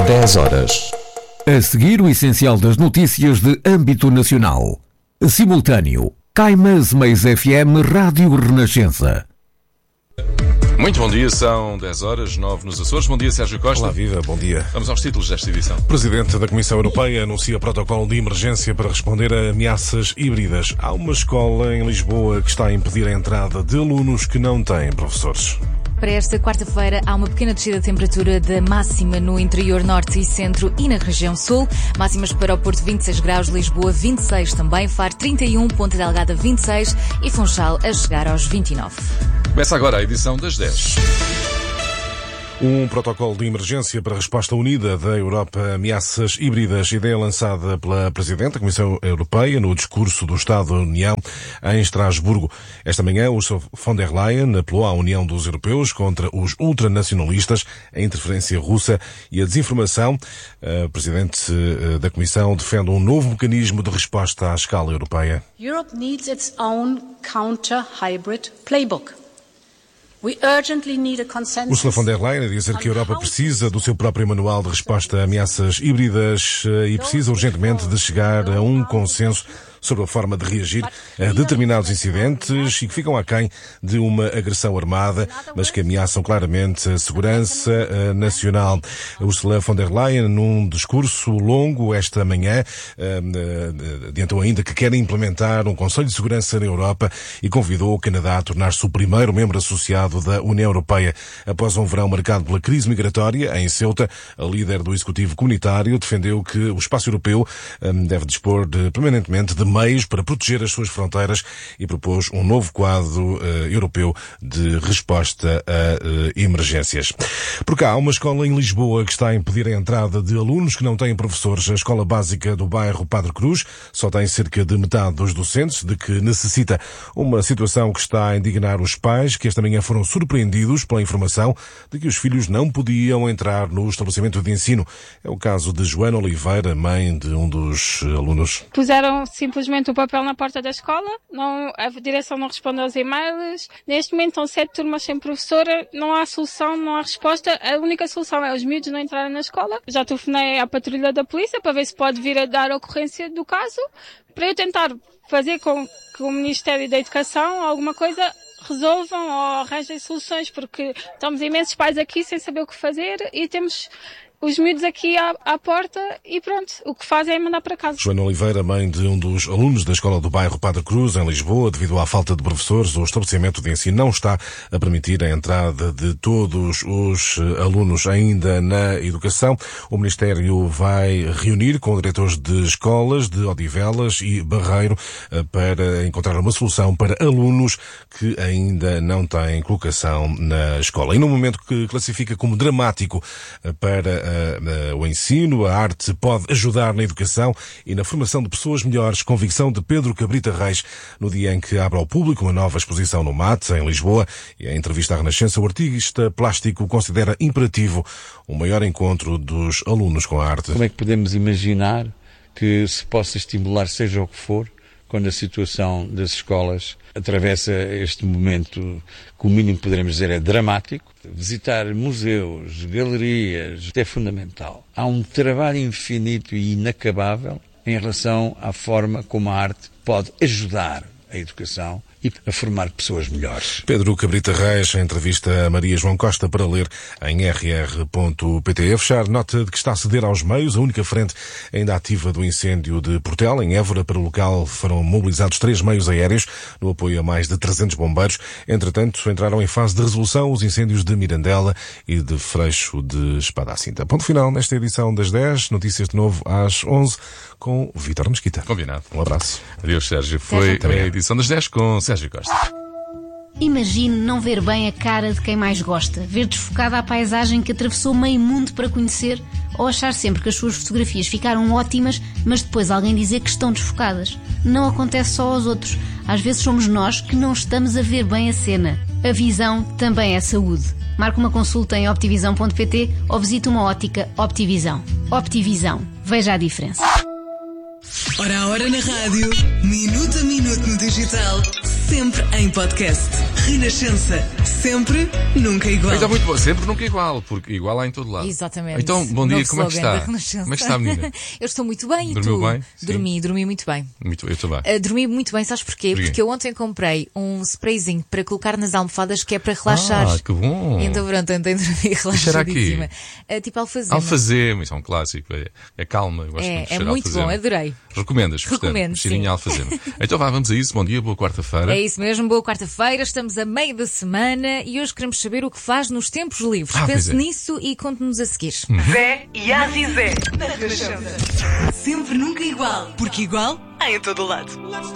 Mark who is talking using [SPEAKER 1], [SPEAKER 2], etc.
[SPEAKER 1] 10 horas.
[SPEAKER 2] A seguir, o essencial das notícias de âmbito nacional. Simultâneo. Caimãs Meias FM Rádio Renascença.
[SPEAKER 3] Muito bom dia, são 10 horas, 9 nos Açores. Bom dia, Sérgio Costa.
[SPEAKER 4] Olá, viva, bom dia.
[SPEAKER 3] Vamos aos títulos desta edição.
[SPEAKER 4] O Presidente da Comissão Europeia anuncia protocolo de emergência para responder a ameaças híbridas. Há uma escola em Lisboa que está a impedir a entrada de alunos que não têm professores.
[SPEAKER 5] Para esta quarta-feira há uma pequena descida de temperatura da máxima no interior norte e centro e na região sul. Máximas para o Porto 26 graus, Lisboa 26 também, Faro 31, Ponta Delgada 26 e Funchal a chegar aos 29.
[SPEAKER 3] Começa agora a edição das 10.
[SPEAKER 4] Um protocolo de emergência para a resposta unida da Europa a ameaças híbridas, ideia lançada pela Presidente da Comissão Europeia no discurso do Estado da União em Estrasburgo. Esta manhã, Ursula von der Leyen apelou à União dos Europeus contra os ultranacionalistas, a interferência russa e a desinformação. A Presidente da Comissão defende um novo mecanismo de resposta à escala europeia.
[SPEAKER 6] Europe needs its own counter-hybrid playbook.
[SPEAKER 4] Ursula von der Leyen a dizer que a Europa precisa do seu próprio manual de resposta a ameaças híbridas e precisa urgentemente de chegar a um consenso sobre a forma de reagir a determinados incidentes e que ficam aquém de uma agressão armada, mas que ameaçam claramente a segurança nacional. Ursula von der Leyen, num discurso longo esta manhã, adiantou ainda que quer implementar um Conselho de Segurança na Europa e convidou o Canadá a tornar-se o primeiro membro associado da União Europeia. Após um verão marcado pela crise migratória, em Ceuta, a líder do Executivo Comunitário defendeu que o espaço europeu deve dispor permanentemente de meios para proteger as suas fronteiras e propôs um novo quadro europeu de resposta a emergências. Por cá, há uma escola em Lisboa que está a impedir a entrada de alunos que não têm professores. A escola básica do bairro Padre Cruz só tem cerca de metade dos docentes de que necessita. Uma situação que está a indignar os pais, que esta manhã foram surpreendidos pela informação de que os filhos não podiam entrar no estabelecimento de ensino. É o caso de Joana Oliveira, mãe de um dos alunos.
[SPEAKER 7] Puseram simplesmente o papel na porta da escola, a direção não responde aos e-mails. Neste momento estão 7 turmas sem professora, não há solução, não há resposta. A única solução é os miúdos não entrarem na escola. Já telefonei à patrulha da polícia para ver se pode vir a dar ocorrência do caso, para eu tentar fazer com que o Ministério da Educação, alguma coisa, resolvam ou arranjem soluções, porque estamos imensos pais aqui sem saber o que fazer e temos os miúdos aqui à porta e pronto, o que fazem é mandar para casa.
[SPEAKER 4] Joana Oliveira, mãe de um dos alunos da escola do bairro Padre Cruz, em Lisboa, devido à falta de professores, o estabelecimento de ensino não está a permitir a entrada de todos os alunos ainda na educação. O Ministério vai reunir com diretores de escolas de Odivelas e Barreiro para encontrar uma solução para alunos que ainda não têm colocação na escola. E num momento que classifica como dramático para o ensino, a arte pode ajudar na educação e na formação de pessoas melhores. Convicção de Pedro Cabrita Reis, no dia em que abre ao público uma nova exposição no MAT, em Lisboa. E em entrevista à Renascença, o artista plástico considera imperativo um maior encontro dos alunos com a arte.
[SPEAKER 8] Como é que podemos imaginar que se possa estimular, seja o que for, quando a situação das escolas atravessa este momento que o mínimo poderemos dizer é dramático? Visitar museus, galerias, é fundamental. Há um trabalho infinito e inacabável em relação à forma como a arte pode ajudar a educação e a formar pessoas melhores.
[SPEAKER 4] Pedro Cabrita Reis, em entrevista a Maria João Costa para ler em rr.pt. A fechar, nota de que está a ceder aos meios a única frente ainda ativa do incêndio de Portela, em Évora. Para o local foram mobilizados 3 meios aéreos no apoio a mais de 300 bombeiros. Entretanto, entraram em fase de resolução os incêndios de Mirandela e de Freixo de Espada à Cinta. Ponto final nesta edição das 10. Notícias de novo às 11 com Vítor Mesquita.
[SPEAKER 3] Combinado.
[SPEAKER 4] Um abraço.
[SPEAKER 3] Adeus, Sérgio. Foi a edição das 10 com Sérgio Costa.
[SPEAKER 9] Imagine não ver bem a cara de quem mais gosta, ver desfocada a paisagem que atravessou meio mundo para conhecer, ou achar sempre que as suas fotografias ficaram ótimas, mas depois alguém dizer que estão desfocadas. Não acontece só aos outros. Às vezes somos nós que não estamos a ver bem a cena. A visão também é saúde. Marque uma consulta em optivisão.pt ou visite uma ótica Optivisão. Optivisão. Veja a diferença.
[SPEAKER 10] Hora a hora na rádio, minuto a minuto no digital.
[SPEAKER 1] sempre em podcast. Renascença. Sempre, nunca igual.
[SPEAKER 3] Então, muito bom. Sempre, nunca igual, porque igual há em todo lado.
[SPEAKER 5] Exatamente.
[SPEAKER 3] Então, bom dia,
[SPEAKER 5] Novo
[SPEAKER 3] como é que está?
[SPEAKER 5] slogan da
[SPEAKER 3] Como é que está, menina?
[SPEAKER 5] Eu estou muito bem, e
[SPEAKER 3] Dormiu
[SPEAKER 5] tu?
[SPEAKER 3] bem? Sim.
[SPEAKER 5] Dormi muito bem.
[SPEAKER 3] Eu também.
[SPEAKER 5] Dormi muito bem, sabes porquê? Porque eu ontem comprei um sprayzinho para colocar nas almofadas que é para relaxar.
[SPEAKER 3] Ah, que bom.
[SPEAKER 5] Então pronto, ontem dormi relaxadíssima. Tipo alfazema.
[SPEAKER 3] Alfazema, isso é um clássico. É calma, eu gosto muito de
[SPEAKER 5] É
[SPEAKER 3] cheiro
[SPEAKER 5] muito
[SPEAKER 3] alfazema.
[SPEAKER 5] bom, adorei.
[SPEAKER 3] Recomendas, portanto,
[SPEAKER 5] Recomendo,
[SPEAKER 3] cheirinho
[SPEAKER 5] sim.
[SPEAKER 3] a alfazema. Então vamos a isso. Bom dia, boa quarta-feira.
[SPEAKER 5] É isso mesmo, boa quarta-feira, estamos a meio da semana e hoje queremos saber o que faz nos tempos livres. Pense nisso e conte-nos a seguir.
[SPEAKER 1] Zé e Azizé. Na Renascença. Sempre, nunca igual. Porque igual há em todo lado.